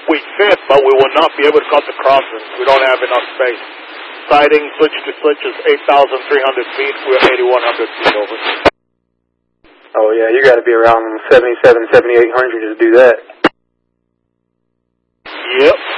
We could, but we will not be able to cut the crossings. We don't have enough space. Siding switch to switch is 8,300 feet. We're 8,100 feet over. Oh, yeah, you got to be around 7,800 to do that. Yep.